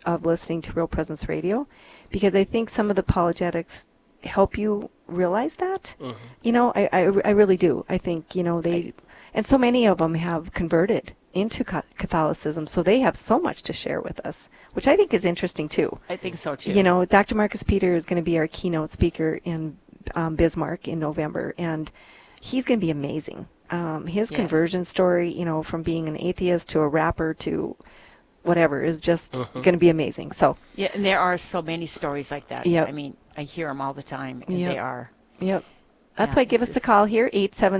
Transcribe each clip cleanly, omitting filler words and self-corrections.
of listening to Real Presence Radio, because I think some of the apologetics help you realize that. I really do. I think, and so many of them have converted into Catholicism, so they have so much to share with us, which I think is interesting too. I think so too. Dr. Marcus Peter is going to be our keynote speaker in Bismarck in November, and he's going to be amazing. His conversion story, from being an atheist to a rapper to whatever, is just going to be amazing. So and there are so many stories like that. Yep. I mean, I hear them all the time, and they are. Yep. That's why give us a call here,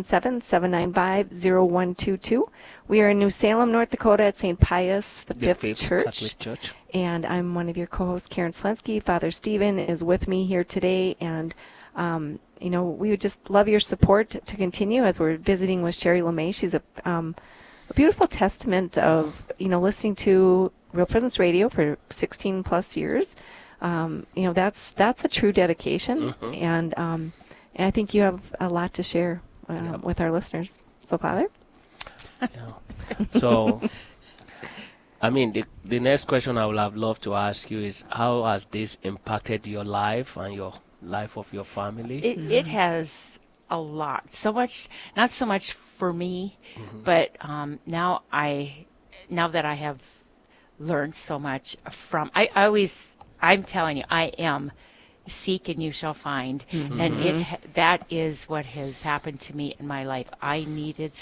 877-795-0122. We are in New Salem, North Dakota at St. Pius the Fifth Church. Catholic Church. And I'm one of your co-hosts, Karen Slensky. Father Stephen is with me here today. And, we would just love your support to continue as we're visiting with Sherry LeMay. She's a beautiful testament of, listening to Real Presence Radio for 16 plus years. That's a true dedication. And I think you have a lot to share with our listeners. So, Father? So, the next question I would have loved to ask you is, how has this impacted your life and your life of your family? It has a lot. So much, not so much for me, but now that I have learned so much from, I'm telling you, I am seek and you shall find. And that is what has happened to me in my life. I needed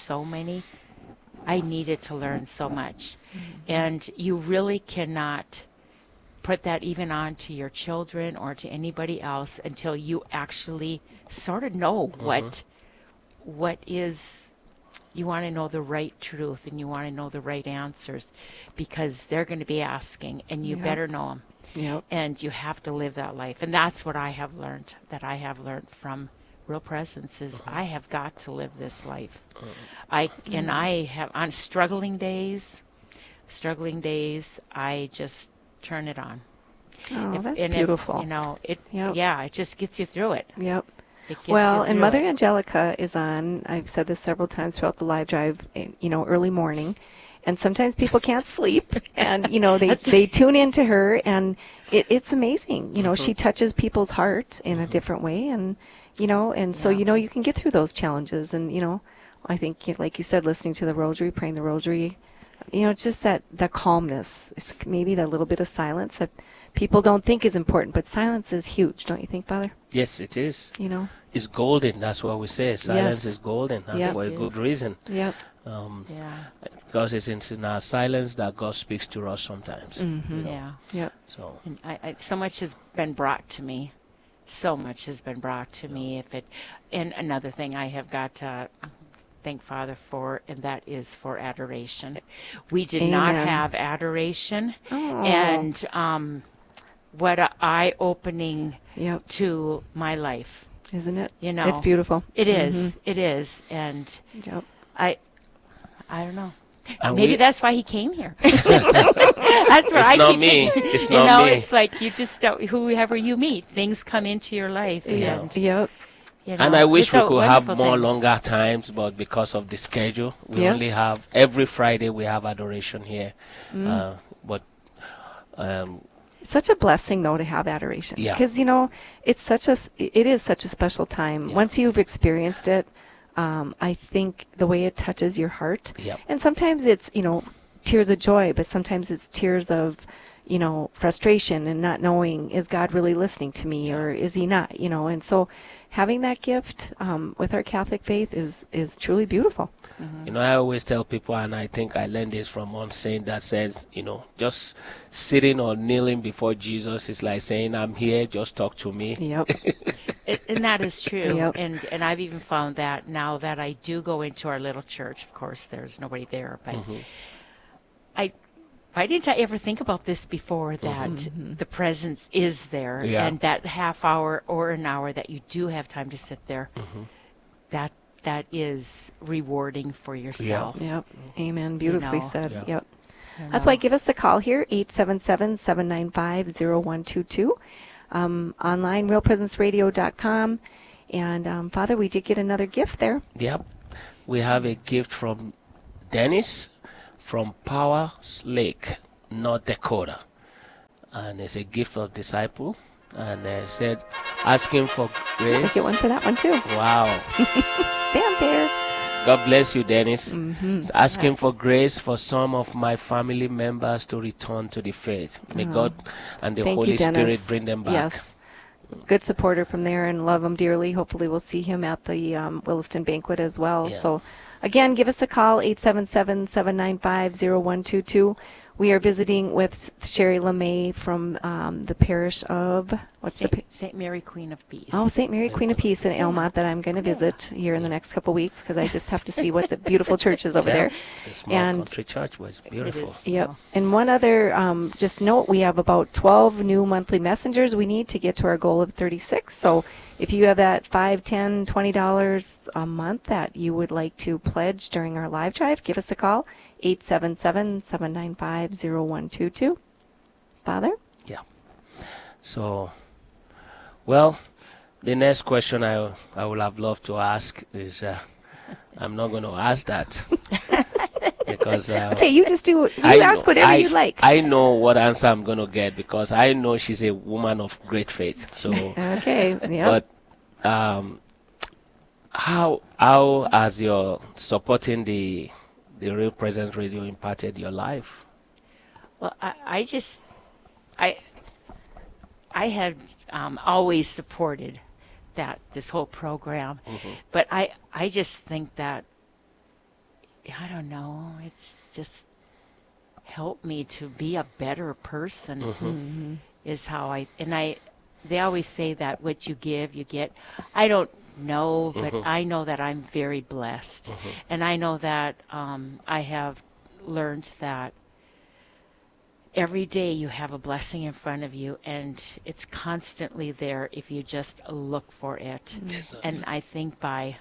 to learn so much. And you really cannot put that even on to your children or to anybody else until you actually sort of know what is. You want to know the right truth, and you want to know the right answers, because they're going to be asking, and you better know them. Yep. And you have to live that life. And that's what I have learned, from Real Presence, is I have got to live this life. I have, on struggling days, I just turn it on. Oh, that's beautiful. It just gets you through it. Yep. Well, and Mother Angelica is on, I've said this several times throughout the live drive, early morning. And sometimes people can't sleep, and, they tune into her, and it's amazing. She touches people's heart in a different way, and, so, you can get through those challenges. And, I think, like you said, listening to the rosary, praying the rosary, it's just that calmness, it's maybe that little bit of silence that people don't think is important, but silence is huge, don't you think, Father? Yes, it is. It's golden. That's what we say. Silence is golden, and for a good reason. Yep. Because it's in our silence that God speaks to us sometimes. Yeah. Yep. So, and so much has been brought to me. And another thing I have got to thank Father for, and that is for adoration. We did not have adoration, and what an eye-opening to my life. Isn't it? It's beautiful. It is. It is. And I don't know. And maybe that's why he came here. That's where it's not me. It's not me. It's like you just don't, whoever you meet, things come into your life. And I wish we could have more longer times, but because of the schedule, we only have, every Friday we have adoration here. It's such a blessing, though, to have adoration. Because, it is such a special time. Once you've experienced it, I think the way it touches your heart. And sometimes it's, tears of joy, but sometimes it's tears of, frustration and not knowing, is God really listening to me or is he not, and so having that gift with our Catholic faith is truly beautiful. I always tell people, and I think I learned this from one saint that says, just sitting or kneeling before Jesus is like saying, I'm here, just talk to me. Yep. And that is true. And I've even found that now that I do go into our little church. Of course, there's nobody there, but I didn't ever think about this before, that the presence is there, and that half hour or an hour that you do have time to sit there, that is rewarding for yourself. Yep. Amen. Beautifully said. Yep. That's why give us a call here, 877-795-0122. Online, realpresenceradio.com. And Father, we did get another gift there. Yep. We have a gift from Dennis from Powers Lake, North Dakota. and it's a gift of disciple. And said, asking for I grace. get one for that one too. Wow. Vampire. God bless you, Dennis. Mm-hmm. It's asking for grace for some of my family members to return to the faith. May God and the Thank Holy you, Dennis. Spirit bring them back. Yes. Good supporter from there and love him dearly. Hopefully we'll see him at the Williston banquet as well. Yeah. So, again, give us a call, 877-795-0122. We are visiting with Sherry LeMay from the parish of, St. Mary, Queen of Peace. Oh, St. Mary, Queen of Peace in Elmont that I'm going to visit here in the next couple weeks because I just have to see what the beautiful church is over there. It's a small country church, but it's beautiful. It is. Yep. And one other, just note, we have about 12 new monthly messengers we need to get to our goal of 36. So if you have that $5, $10, $20 a month that you would like to pledge during our live drive, give us a call, 877-795-0122. Father? Yeah. So, well, the next question I would have loved to ask is, I'm not going to ask that. Because Okay, you just do, ask whatever you like. I know what answer I'm going to get because I know she's a woman of great faith. So, Okay, yeah. but how has your supporting the Real Presence Radio impacted your life? Well, I have always supported this whole program, but I just think that, I don't know, it's just helped me to be a better person. Is how they always say that what you give, you get. I don't know, but I know that I'm very blessed, and I know that I have learned that every day you have a blessing in front of you, and it's constantly there if you just look for it. Yes, And I think by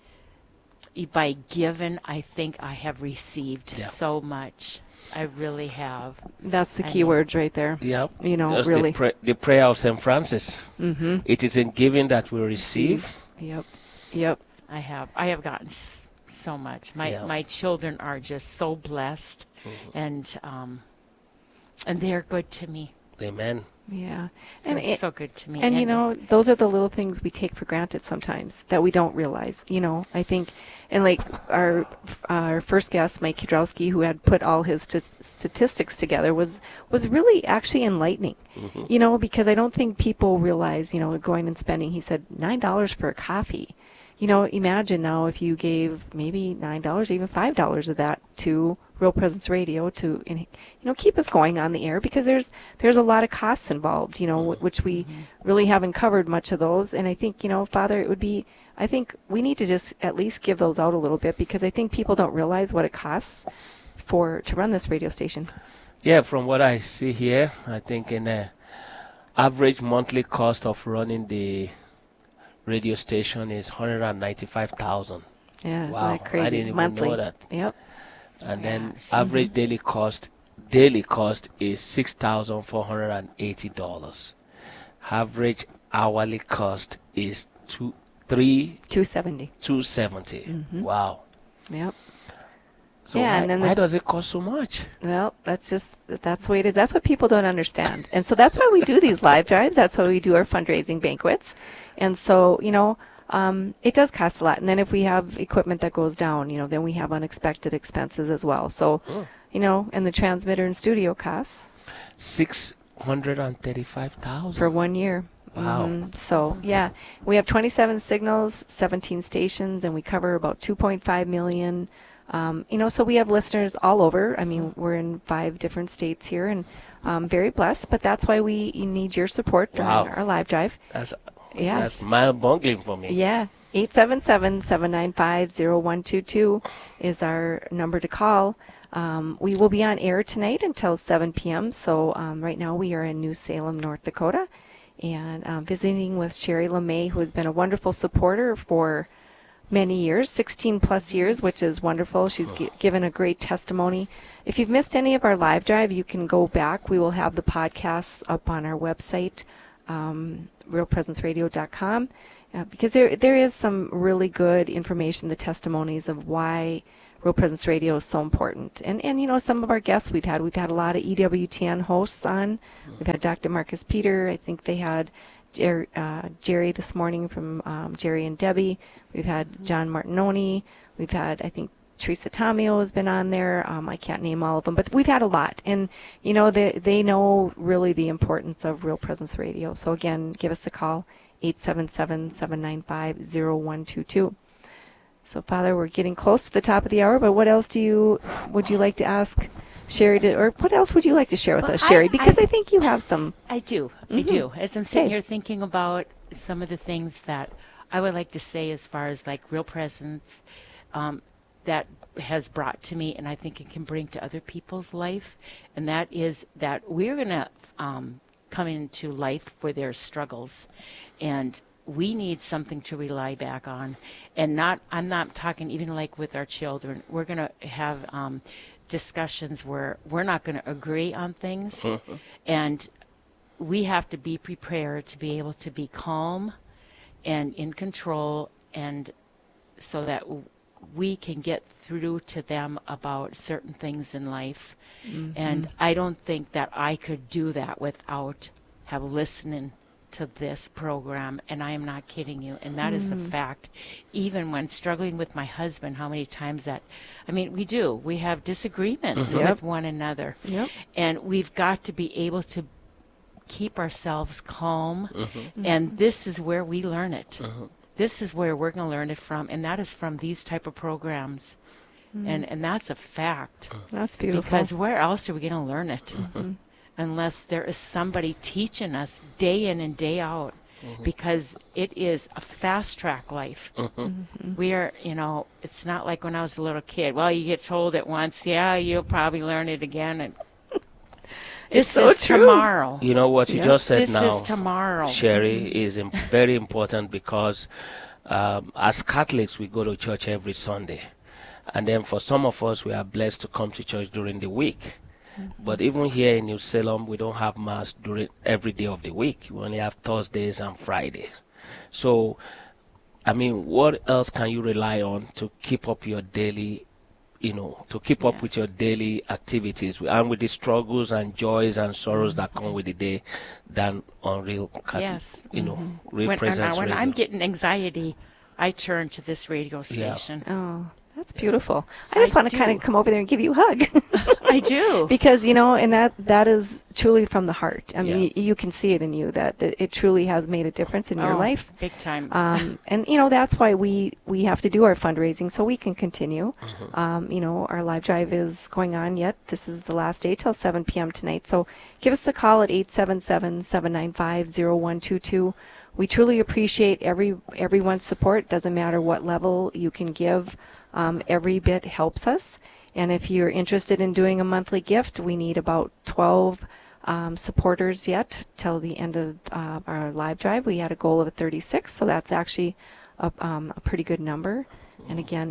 giving, I think I have received so much. I really have. That's the key words right there. Yeah. You know, Just really. the prayer of St. Francis. It is in giving that we receive. Yep. I have gotten so much. My children are just so blessed, and they're good to me. Amen. Yeah. They're so good to me. And you know, those are the little things we take for granted sometimes that we don't realize. You know, I think, and like our first guest, Mike Kudrowski, who had put all his statistics together, was really actually enlightening. You know, because I don't think people realize, you know, going and spending. He said $9 for a coffee. You know, imagine now if you gave maybe $9, even $5 of that to Real Presence Radio to, you know, keep us going on the air, because there's a lot of costs involved, you know, which we really haven't covered much of those. And I think, you know, Father, it would be, I think we need to just at least give those out a little bit, because I think people don't realize what it costs to run this radio station. Yeah, from what I see here, I think in average monthly cost of running the radio station is $195,000. Yeah, isn't Wow, that crazy? I didn't even Monthly. know that. Yep. And then average daily cost is $6,480. Average hourly cost is $270. Wow. Yep. So Yeah, and then why does it cost so much? Well, that's the way it is. That's what people don't understand. And so that's why we do these live drives. That's why we do our fundraising banquets. And so, you know, it does cost a lot. And then if we have equipment that goes down, you know, then we have unexpected expenses as well. So, you know, and the transmitter and studio costs. $635,000 for 1 year. Wow. So, yeah, we have 27 signals, 17 stations, and we cover about 2.5 million. You know, so we have listeners all over. I mean, we're in 5 different states here, and very blessed. But that's why we need your support during our live drive. That's mind-boggling for me. Yeah. 877-795-0122 is our number to call. We will be on air tonight until 7 p.m. So right now we are in New Salem, North Dakota, and visiting with Sherry LeMay, who has been a wonderful supporter for many years, 16 plus years, which is wonderful. She's given a great testimony. If you've missed any of our live drive, you can go back. We will have the podcasts up on our website, realpresenceradio.com, because there is some really good information, the testimonies of why Real Presence Radio is so important. And you know, some of our guests we've had a lot of EWTN hosts on. We've had Dr. Marcus Peter. I think they had Jerry this morning from Jerry and Debbie. We've had John Martinoni. We've had, I think, Teresa Tomeo has been on there. I can't name all of them, but we've had a lot. And, you know, they know really the importance of Real Presence Radio. So, again, give us a call, 877-795-0122. So, Father, we're getting close to the top of the hour, but what else would you like to ask Sherry, or what else would you like to share with us, Sherry? Because I think you have some. I do. As I'm sitting here thinking about some of the things that I would like to say as far as like Real Presence, that has brought to me, and I think it can bring to other people's life, and that is that we're going to come into life where there's struggles, and we need something to rely back on. And I'm not talking even like with our children. We're going to have discussions where we're not going to agree on things, and we have to be prepared to be able to be calm and in control, and so that we can get through to them about certain things in life. And I don't think that I could do that without listening to this program, and I am not kidding you, and that is the fact. Even when struggling with my husband, how many times we have disagreements with one another, and we've got to be able to keep ourselves calm, and this is where we learn it. This is where we're going to learn it from, and that is from these type of programs. And that's a fact. That's beautiful. Because where else are we going to learn it? Unless there is somebody teaching us day in and day out, because it is a fast track life. We are, it's not like when I was a little kid. Well, you get told it once, you'll probably learn it again. And this is tomorrow. You know what you just said this now, is tomorrow. Sherry, is very important, because as Catholics, we go to church every Sunday. And then for some of us, we are blessed to come to church during the week. But even here in New Salem, we don't have Mass during every day of the week. We only have Thursdays and Fridays. So, what else can you rely on to keep up your daily, with your daily activities and with the struggles and joys and sorrows that come with the day than on Real Presence Radio? When I'm getting anxiety, I turn to this radio station. Oh, that's beautiful. I just want to kind of come over there and give you a hug. I do. Because, and that is truly from the heart. I mean, you can see it in you, that it truly has made a difference in your life. Big time. And, that's why we have to do our fundraising, so we can continue. Our live drive is going on yet. This is the last day till 7 p.m. tonight. So give us a call at 877-795-0122. We truly appreciate everyone's support. Doesn't matter what level you can give. Every bit helps us. And if you're interested in doing a monthly gift, we need about 12 supporters yet till the end of our live drive. We had a goal of 36, so that's actually a pretty good number. And again,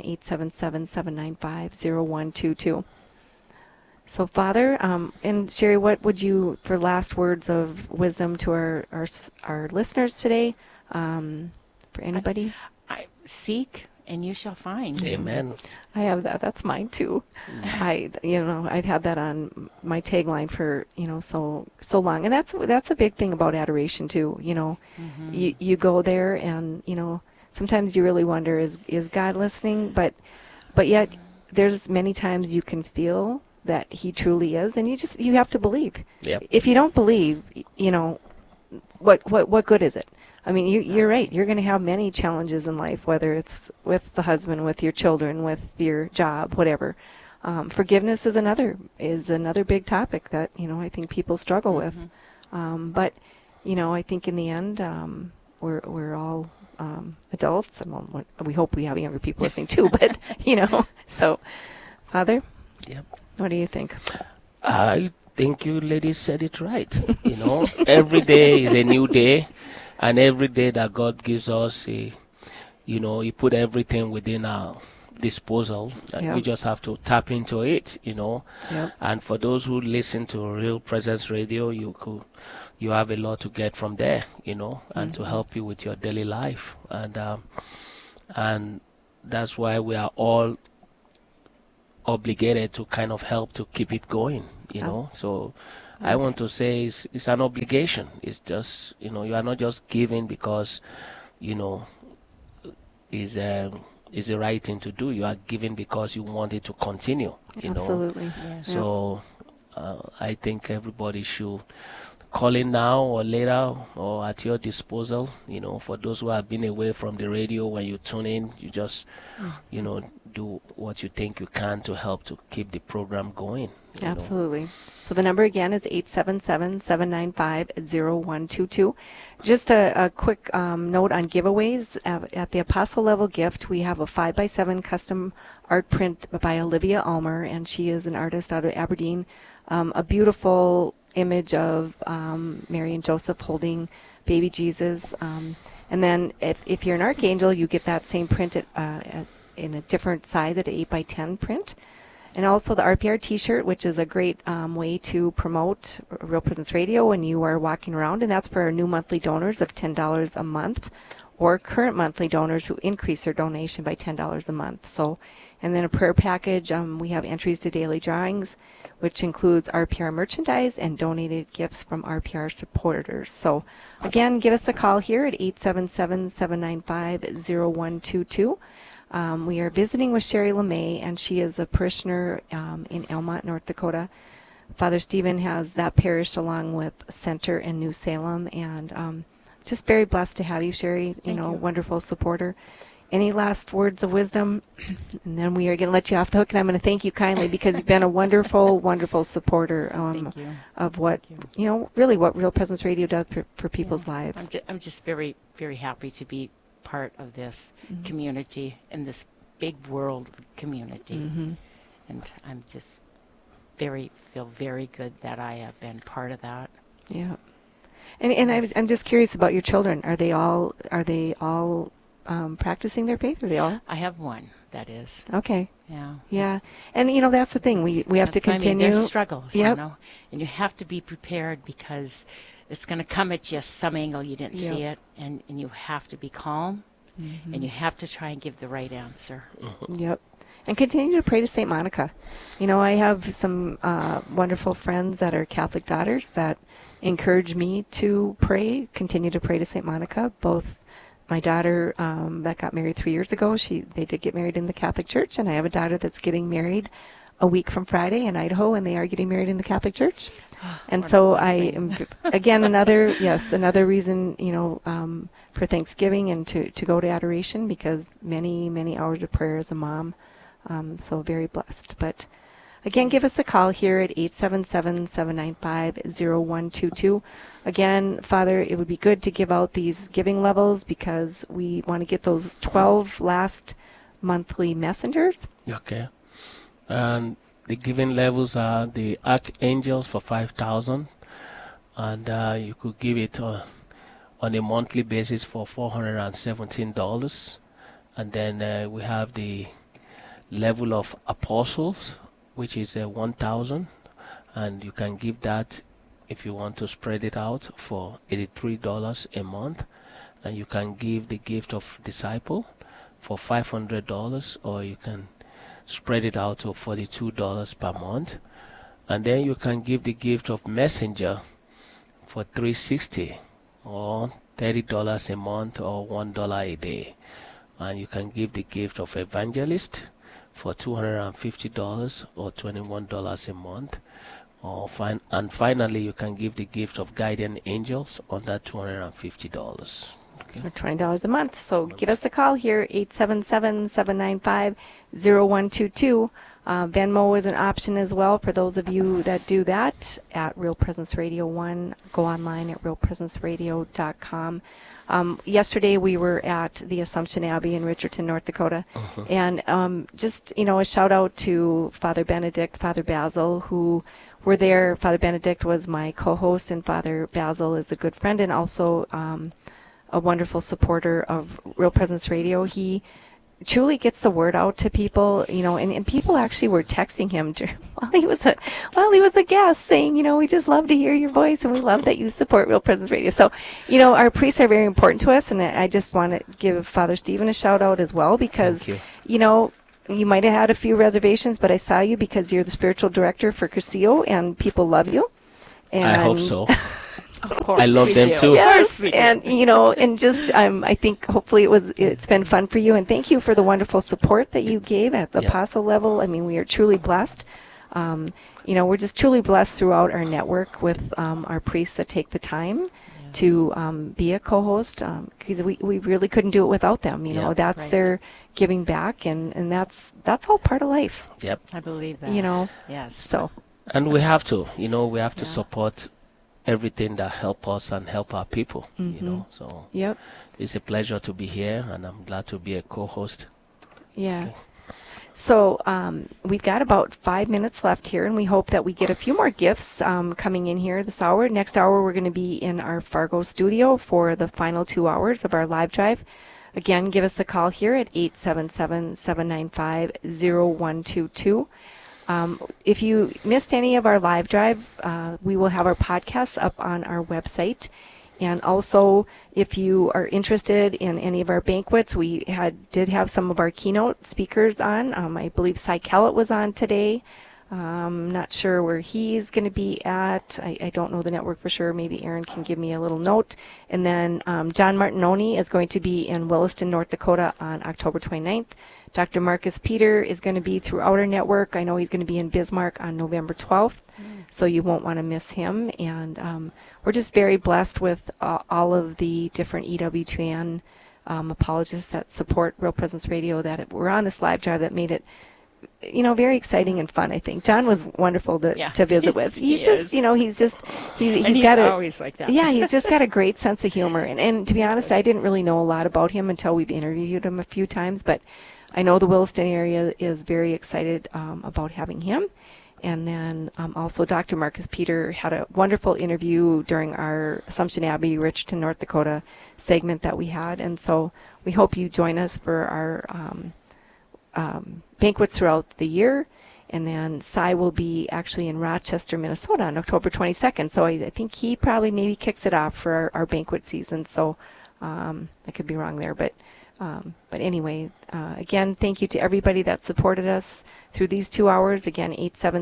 877-795-0122. So, Father, and Sherry, what would you, for last words of wisdom to our listeners today, for anybody? Seek and you shall find. Amen. I have that. That's mine too. I've had that on my tagline for so long, and that's a big thing about adoration too. You go there, and sometimes you really wonder, is God listening? But yet there's many times you can feel that He truly is, and you have to believe. Yep. If you don't believe, what good is it? I mean, you're right. You're going to have many challenges in life, whether it's with the husband, with your children, with your job, whatever. Forgiveness is another big topic that I think people struggle with. But I think in the end, we're all adults, and we hope we have younger people listening too. But so, Father, what do you think? I think you ladies said it right. Every day is a new day. And every day that God gives us, He put everything within our disposal. And we just have to tap into it, And for those who listen to Real Presence Radio, you have a lot to get from there, and to help you with your daily life. And that's why we are all obligated to kind of help to keep it going, you know. So I want to say it's an obligation. It's just, you know, you are not just giving because, you know, is the right thing to do. You are giving because you want it to continue, you know. Absolutely. Yes. So I think everybody should call in now or later or at your disposal. You know, for those who have been away from the radio, when you tune in, you just, you know, do what you think you can to help to keep the program going. You know. Absolutely. So the number again is 877-795-0122. Just a quick note on giveaways. At the Apostle Level Gift, we have a 5x7 custom art print by Olivia Ulmer, and she is an artist out of Aberdeen. A beautiful image of Mary and Joseph holding baby Jesus. And then if you're an Archangel, you get that same print in a different size at an 8x10 print. And also the RPR t-shirt, which is a great way to promote Real Presence Radio when you are walking around. And that's for our new monthly donors of $10 a month, or current monthly donors who increase their donation by $10 a month. So, and then a prayer package. We have entries to daily drawings, which includes RPR merchandise and donated gifts from RPR supporters. So, again, give us a call here at 877-795-0122. We are visiting with Sherry LeMay, and she is a parishioner in Elmont, North Dakota. Father Stephen has that parish along with Center and New Salem, and just very blessed to have you, Sherry. Thank you. Wonderful supporter. Any last words of wisdom? And then we are going to let you off the hook, and I'm going to thank you kindly because you've been a wonderful, wonderful supporter Thank you. of what, Thank you. Really what Real Presence Radio does for people's lives. I'm just very, very happy to be part of this community and this big world community. And I'm just feel very good that I have been part of that. Yeah. And I'm just curious about your children. Are they all practicing their faith? Are they all? I have one that is. Okay. Yeah. Yeah. And that's the thing. We have to That's what I mean. continue. There's struggles, Yep. you know, and you have to be prepared because it's going to come at you some angle you didn't see it, and you have to be calm, and you have to try and give the right answer. Yep. And continue to pray to St. Monica. I have some wonderful friends that are Catholic daughters that encourage me to pray, continue to pray to St. Monica. Both my daughter that got married 3 years ago, they did get married in the Catholic Church, and I have a daughter that's getting married a week from Friday in Idaho, and they are getting married in the Catholic Church. And so I am, again, another reason, for Thanksgiving and to go to adoration, because many, many hours of prayer as a mom. So very blessed. But again, give us a call here at 877-795-0122. Again, Father, it would be good to give out these giving levels because we want to get those 12 last monthly messengers. Okay. And the giving levels are the Archangels for $5,000, and you could give it on a monthly basis for $417. And then we have the level of Apostles, which is $1,000, and you can give that if you want to spread it out for $83 a month. And you can give the gift of Disciple for $500, or you can spread it out to $42 per month. And then you can give the gift of Messenger for $360, or $30 a month, or $1 a day. And you can give the gift of Evangelist for $250, or $21 a month. And finally, you can give the gift of Guardian Angels under $250. For $20 a month. So give us a call here, 877-795-0122. Venmo is an option as well for those of you that do that at Real Presence Radio 1. Go online at realpresenceradio.com. Yesterday we were at the Assumption Abbey in Richardson, North Dakota. And just, a shout out to Father Benedict, Father Basil, who were there. Father Benedict was my co-host, and Father Basil is a good friend and also a wonderful supporter of Real Presence Radio. He truly gets the word out to people, and people actually were texting him while he was a guest, saying, we just love to hear your voice, and we love that you support Real Presence Radio. So, our priests are very important to us, and I just want to give Father Stephen a shout out as well, because, you might have had a few reservations, but I saw you because you're the spiritual director for Cursillo, and people love you. And I hope so. Of course I love we them do. too. Yes, and and just I think hopefully it's been fun for you, and thank you for the wonderful support that you gave at the apostle level. I mean, we are truly blessed. We're just truly blessed throughout our network with our priests that take the time to be a co-host, because we really couldn't do it without them. That's Right. their giving back, and that's all part of life. Yep. I believe that. Yes. So And we have to, we have to support everything that help us and help our people, So yep, it's a pleasure to be here, and I'm glad to be a co-host. yeah. Okay. So we've got about 5 minutes left here, and we hope that we get a few more gifts coming in here this hour. Next hour, we're going to be in our Fargo studio for the final 2 hours of our live drive. Again, give us a call here at 877-795-0122. If you missed any of our live drive, we will have our podcasts up on our website. And also, if you are interested in any of our banquets, we did have some of our keynote speakers on. I believe Cy Kellett was on today. I'm not sure where he's going to be at. I don't know the network for sure. Maybe Aaron can give me a little note. And then John Martinoni is going to be in Williston, North Dakota on October 29th. Dr. Marcus Peter is going to be throughout our network. I know he's going to be in Bismarck on November 12th, so you won't want to miss him. And we're just very blessed with all of the different EWTN apologists that support Real Presence Radio that were on this live drive that made it, very exciting and fun, I think. John was wonderful to visit with. He's just, he's got always like that. Yeah, he's just got a great sense of humor. And to be honest, I didn't really know a lot about him until we've interviewed him a few times, but I know the Williston area is very excited about having him. And then also Dr. Marcus Peter had a wonderful interview during our Assumption Abbey, Richton, North Dakota segment that we had. And so we hope you join us for our banquets throughout the year. And then Cy will be actually in Rochester, Minnesota on October 22nd. So I think he probably maybe kicks it off for our banquet season. So I could be wrong there, but anyway, again, thank you to everybody that supported us through these 2 hours. Again,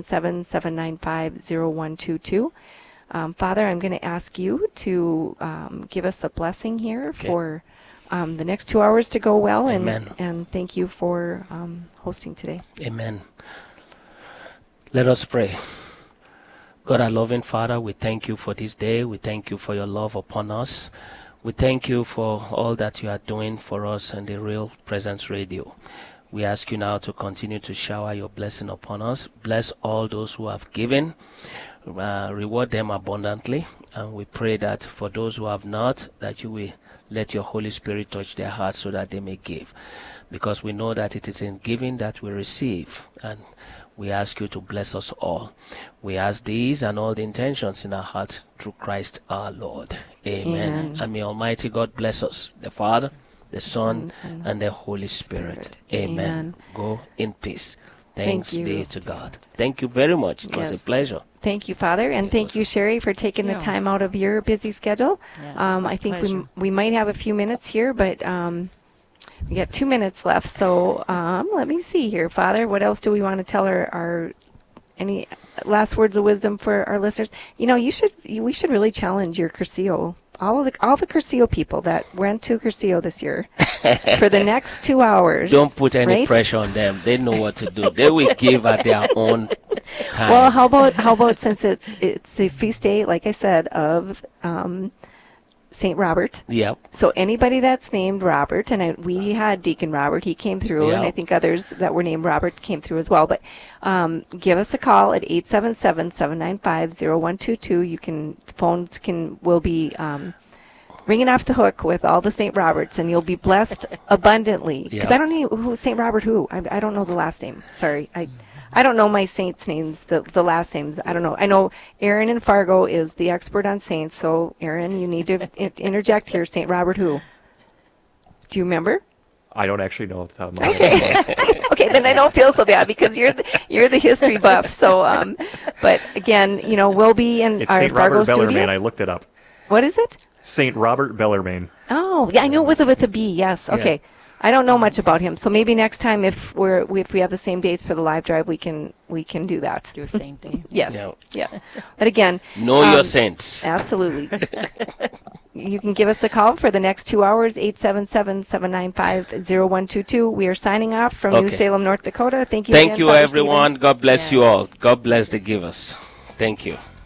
877-795-0122. Father, I'm going to ask you to give us a blessing here for the next 2 hours to go well. Amen. And thank you for hosting today. Amen. Let us pray. God, our loving Father, we thank you for this day. We thank you for your love upon us. We thank you for all that you are doing for us and the Real Presence Radio. We ask you now to continue to shower your blessing upon us. Bless all those who have given. Reward them abundantly. And we pray that for those who have not, that you will let your Holy Spirit touch their hearts so that they may give. Because we know that it is in giving that we receive. And we ask you to bless us all. We ask these and all the intentions in our heart through Christ our Lord. Amen. And may Almighty God bless us, the Father, the Son, and the Holy Spirit. Amen. Go in peace. Thanks be to God. Thank you very much. It was a pleasure. Thank you, Father, and thank you, Sherry, for taking the time out of your busy schedule. Yes, I think we might have a few minutes here, but we got 2 minutes left. So let me see here, Father. What else do we want to tell our any last words of wisdom for our listeners? We should really challenge your Cursillo. All the Cursillo people that went to Cursillo this year for the next 2 hours. Don't put any pressure on them. They know what to do. They will give at their own time. Well, how about since it's the feast day, like I said, of St. Robert. Yep. So anybody that's named Robert, and we had Deacon Robert, he came through, and I think others that were named Robert came through as well. But give us a call at 877-795-0122. Will be ringing off the hook with all the St. Roberts, and you'll be blessed abundantly. Because I don't know who St. Robert who. I don't know the last name. Sorry. I don't know my saints' names, the last names. I don't know. I know Aaron in Fargo is the expert on saints. So, Aaron, you need to interject here. St. Robert who? Do you remember? I don't actually know off the top of my head. Okay, then I don't feel so bad because you're the history buff. So, but again, we'll be in It's our St. Fargo Robert studio. Bellarmine. I looked it up. What is it? St. Robert Bellarmine. Oh, yeah, I knew it was with a B. Yes. Okay. I don't know much about him, so maybe next time if we have the same dates for the live drive, we can do that. Do the same thing. Yes. Yeah. Yeah. But again, Know your saints. absolutely. You can give us a call for the next 2 hours, 877-795-0122. We are signing off from New Okay. Salem, North Dakota. Thank you Thank again, you, Father everyone. Stephen. God bless you Yes. all. God bless the givers. Thank you.